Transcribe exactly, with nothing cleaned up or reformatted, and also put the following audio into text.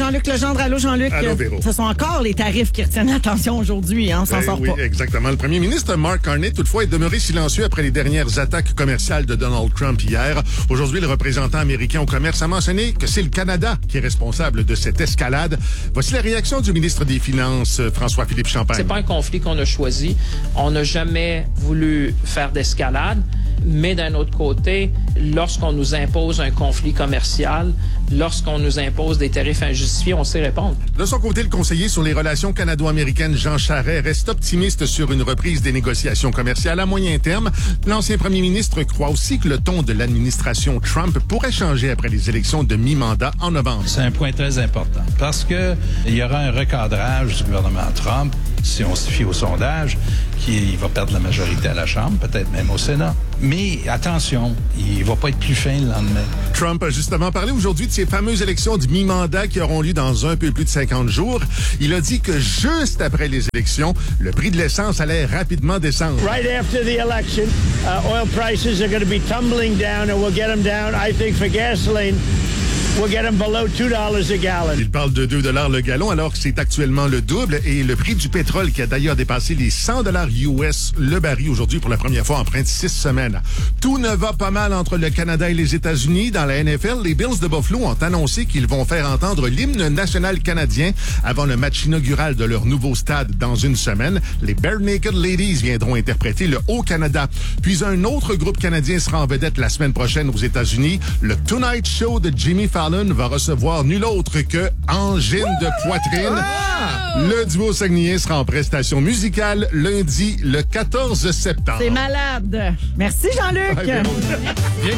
Jean-Luc Legendre. Allô, Jean-Luc. Allô, Véro. Ce sont encore les tarifs qui retiennent l'attention aujourd'hui. Hein, on s'en Ben, sort oui, pas. exactement. Le premier ministre Mark Carney, toutefois, est demeuré silencieux après les dernières attaques commerciales de Donald Trump hier. Aujourd'hui, le représentant américain au commerce a mentionné que c'est le Canada qui est responsable de cette escalade. Voici la réaction du ministre des Finances, François-Philippe Champagne. C'est pas un conflit qu'on a choisi. On n'a jamais voulu faire d'escalade. Mais d'un autre côté, lorsqu'on nous impose un conflit commercial, lorsqu'on nous impose des tarifs injustifiés, on sait répondre. De son côté, le conseiller sur les relations canado-américaines, Jean Charest, reste optimiste sur une reprise des négociations commerciales à moyen terme. L'ancien premier ministre croit aussi que le ton de l'administration Trump pourrait changer après les élections de mi-mandat en novembre. C'est un point très important parce que il y aura un recadrage du gouvernement Trump, si on se fie au sondage, qui va perdre la majorité à la Chambre, peut-être même au Sénat. Mais attention, il va pas être plus fin le lendemain. Trump a justement parlé aujourd'hui de ces fameuses élections de mi-mandat qui auront lieu dans un peu plus de cinquante jours. Il a dit que juste après les élections, le prix de l'essence allait rapidement descendre. Right after the election, uh, oil prices are going to be tumbling down and we'll get them down, I think, for gasoline. We'll get them below two dollars a gallon. Il parle de deux dollars le gallon alors que c'est actuellement le double et le prix du pétrole qui a d'ailleurs dépassé les cent dollars U S le baril aujourd'hui pour la première fois en près de six semaines. Tout ne va pas mal entre le Canada et les États-Unis. Dans la N F L, les Bills de Buffalo ont annoncé qu'ils vont faire entendre l'hymne national canadien avant le match inaugural de leur nouveau stade dans une semaine. Les Bare Naked Ladies viendront interpréter le Haut-Canada. Puis un autre groupe canadien sera en vedette la semaine prochaine aux États-Unis. Le Tonight Show de Jimmy Fallon va recevoir nul autre que Angine de poitrine. Ah! Le duo saguenayien sera en prestation musicale lundi le quatorze septembre. C'est malade. Merci, Jean-Luc. Bye,